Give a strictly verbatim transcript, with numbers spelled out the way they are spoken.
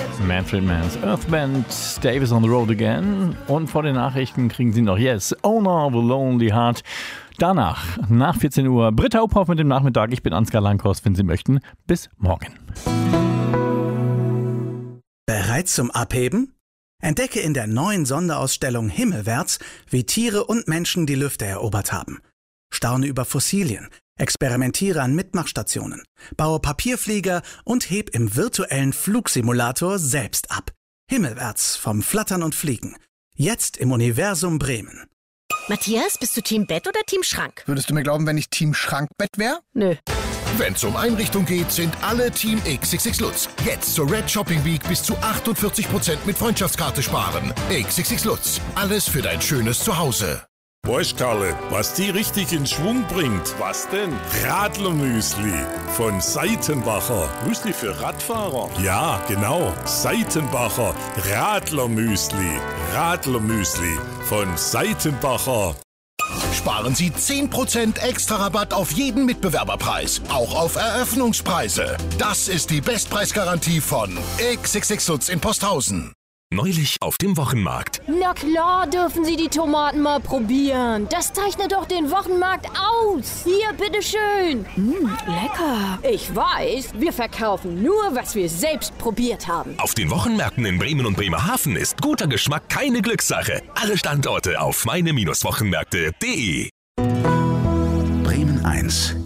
Manfred Mann's Earth Band, Dave is on the road again. Und vor den Nachrichten kriegen Sie noch Yes, Owner of a Lonely Heart. Danach, nach vierzehn Uhr, Britta Uphoff mit dem Nachmittag. Ich bin Ansgar Lankost, wenn Sie möchten. Bis morgen. Bereit zum Abheben? Entdecke in der neuen Sonderausstellung Himmelwärts, wie Tiere und Menschen die Lüfte erobert haben. Staune über Fossilien, experimentiere an Mitmachstationen, baue Papierflieger und heb im virtuellen Flugsimulator selbst ab. Himmelwärts vom Flattern und Fliegen. Jetzt im Universum Bremen. Matthias, bist du Team Bett oder Team Schrank? Würdest du mir glauben, wenn ich Team Schrankbett wäre? Nö. Wenn's um Einrichtung geht, sind alle Team X X X Lutz. Jetzt zur Red Shopping Week bis zu achtundvierzig Prozent mit Freundschaftskarte sparen. X X X Lutz. Alles für dein schönes Zuhause. Weißt Karle, was die richtig in Schwung bringt? Was denn? Radlermüsli von Seitenbacher. Müsli für Radfahrer? Ja, genau. Seitenbacher Radlermüsli. Radlermüsli von Seitenbacher. Sparen Sie zehn Prozent extra Rabatt auf jeden Mitbewerberpreis, auch auf Eröffnungspreise. Das ist die Bestpreisgarantie von X X X Lutz in Posthausen. Neulich auf dem Wochenmarkt. Na klar dürfen Sie die Tomaten mal probieren. Das zeichnet doch den Wochenmarkt aus. Hier, bitteschön. Mmh, lecker. Ich weiß, wir verkaufen nur, was wir selbst probiert haben. Auf den Wochenmärkten in Bremen und Bremerhaven ist guter Geschmack keine Glückssache. Alle Standorte auf meine Wochenmärkte punkt de. Bremen eins.